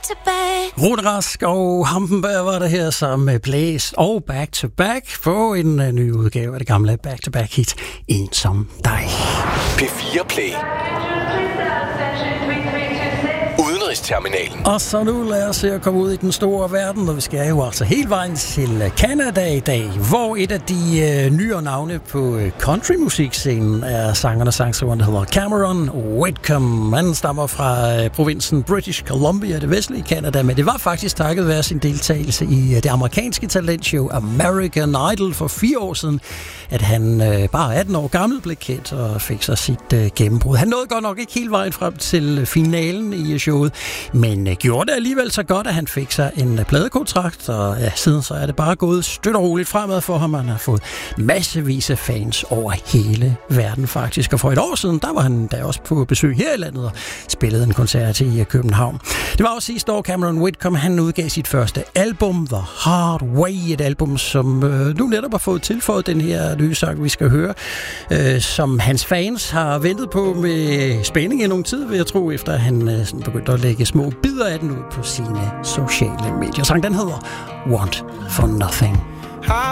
back. Rune Rask og Hampenberg var der her sammen med Blæs og Back to Back på en ny udgave af det gamle Back to Back hit En som dig. P4 Play. Udenrigsterminalen. Og så nu lad os se at komme ud i den store verden, og vi skal jo altså hele vejen til Canada i dag, hvor et af de nyere navne på countrymusikscenen er sangeren og sangskriveren, der hedder Cameron Whitcomb. Han stammer fra provinsen British Columbia, det vestlige Canada, men det var faktisk takket være sin deltagelse i det amerikanske talentshow American Idol for 4 år siden, at han bare 18 år gammel blev kendt og fik sig sit gennembrud. Han nåede godt nok ikke hele vejen frem til finalen i showet, men gjorde det alligevel så godt, at han fik sig en pladekontrakt, og ja, siden så er det bare gået støt og roligt fremad for ham. Han har fået massevis af fans over hele verden faktisk, og for et år siden, der var han da også på besøg her i landet og spillede en koncert i København. Det var også sidste år, Cameron Whitcomb, han udgav sit første album, The Hard Way, et album, som nu netop har fået tilføjet den her nye sang, vi skal høre, som hans fans har ventet på med spænding i nogle tid, vil jeg tro, efter han sådan begyndte at lægge små bidder af den ud på sine sociale medier. Sangen den hedder Want for Nothing. I